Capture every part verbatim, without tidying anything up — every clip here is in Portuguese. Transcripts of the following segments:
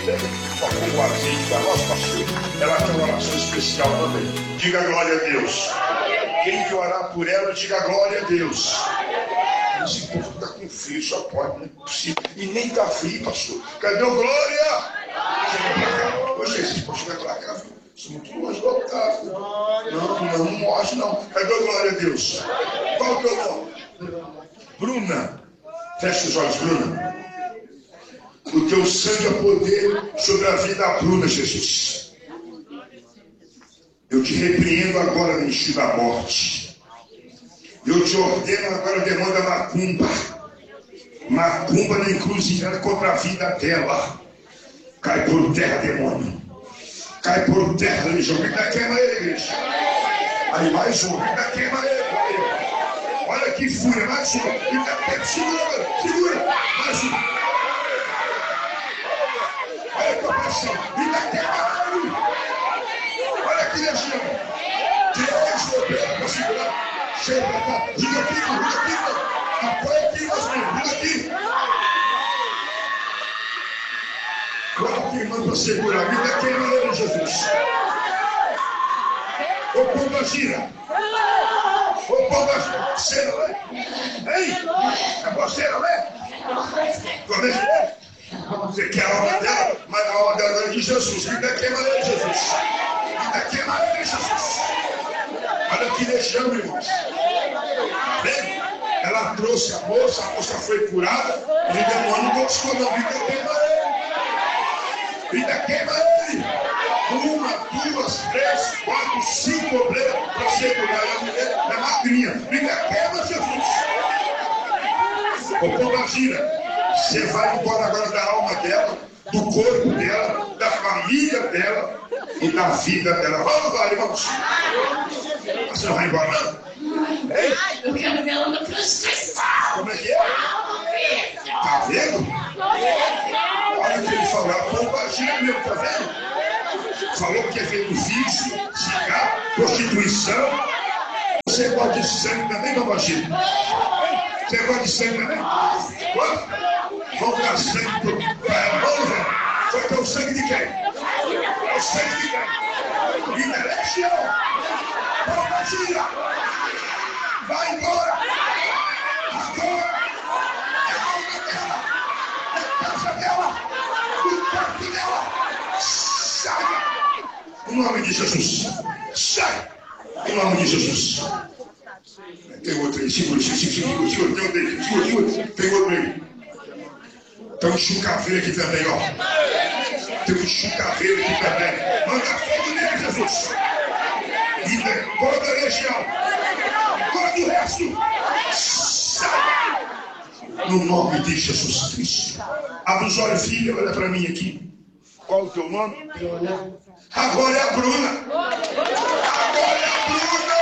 pega o azeite para nós, pastor. Ela tem uma oração especial também. Diga glória a Deus. Quem que orar por ela, diga glória a Deus. Esse povo está com frio, só pode, não é possível. E nem está frio, pastor. Cadê o glória? Hoje esse pastor vai para cá, viu? Isso é muito longe do altar. Não, não, não morre, não. Cadê o glória a Deus? Qual o teu nome? Bruna. Fecha os olhos, Bruna. O teu sangue é poder sobre a vida da Bruna, Jesus. Eu te repreendo agora no estilo da morte. Eu te ordeno agora, demônio da macumba. Macumba na encruzilhada contra a vida dela. Cai por terra, demônio. Cai por terra, religião. Ainda queima ele, igreja. Aí mais um. Ainda queima ele. Olha que fúria. Mais um. Ainda queima. Segura, segura. Mais um. Olha que paixão. Ainda queima ele. Olha que legião. Deus, meu Deus, para segurar. Chega pra cá. Diga aqui, diga aqui. Apoia aqui, meus filhos. Diga aqui. Coloca aqui, manda para segurar. Me dá queima ele, Jesus. Ô, pomba gira. Ô, pomba gira. Você não é? Hein? É você, não é? Como é que é? Você quer a alma dela? Mas a alma dela é de Jesus. Me dá queima ele, Jesus. Me dá queima ele, Jesus. Olha que legião, irmãos. Bem, ela trouxe a moça, a moça foi curada. E o demônio não gostou, não. Me dá queima ele. Vida queima ele. Uma, duas, três, quatro, cinco obreiros para segurar a mulher da magrinha. Vida queima, Jesus. Ô, pomba gira, você vai embora agora da alma dela, do corpo dela, da família dela e da vida dela. Vamos, vai, vamos. Você não vai embora, não? Ei? Eu quero ver ela na prostituição. Como é que é? Tá vendo? Olha o que ele falou, a pomba gira mesmo, tá vendo? Falou que é feito vício, cigarro, prostituição. Você gosta de sangue também, pomba gira? Você gosta de sangue também? Vamos dar sangue para ela, vamos ver. Só que é o sangue de quem? É o sangue de quem? Vida legião. Pomba gira. Vai embora. Agora. Sai! Em nome de Jesus! Sai! Em nome de Jesus! Tem outro aí, segura, segura, segura, segura, tem outro aí, segura, segura, tem outro aí. Tem um chucaveiro aqui também, ó. Tem um chucaveiro aqui também. Manda fogo nele, Jesus! E toda a legião, todo o resto, sai! No nome de Jesus Cristo. Abre os olhos, filha, olha para mim aqui. Qual o teu nome? Bruna. Agora é a Bruna. Agora é a Bruna.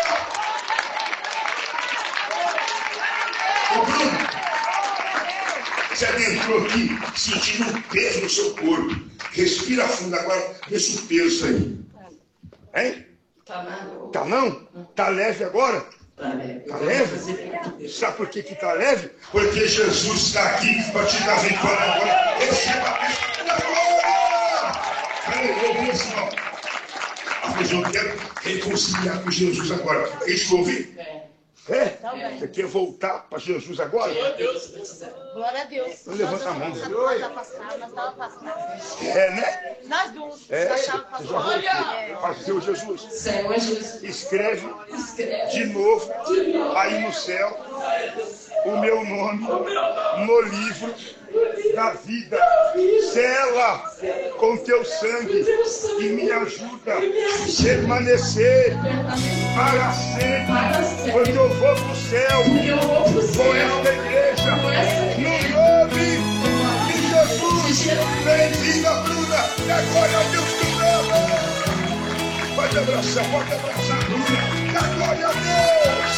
Ô, Bruna, você entrou aqui sentindo um peso no seu corpo. Respira fundo agora, deixa o peso aí. Hein? Tá não? Tá não? Tá leve agora? Tá leve. Tá leve? Sabe por que que tá leve? Porque Jesus está aqui para te dar vitória agora. Receba a bênção da glória! Peraí, eu vi assim, ó. Mas eu quero reconciliar com Jesus agora. É isso que eu ouvi? É. É? Você quer voltar para Jesus agora? Glória a Deus, se Deus quiser. Glória a Deus. Então levanta a mão. Nós estávamos afastados, nós estávamos afastados. É, né? Nós duas. É. Nós estávamos afastados. Olha! Faz o Senhor Jesus. Senhor Jesus, Escreve escreve. de novo aí no céu o meu nome no livro da vida. Sela com teu sangue e me ajuda a permanecer para sempre. Porque eu vou para o céu Eu vou pro com céu. esta igreja. No nome de Jesus. Bem-vinda, Bruna. E agora é o Deus do nome. Pode abraçar, pode abraçar, Bruna. E glória a Deus.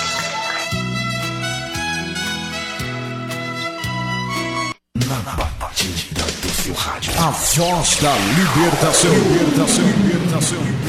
Na batida do seu rádio. A voz da libertação. Libertação. Libertação.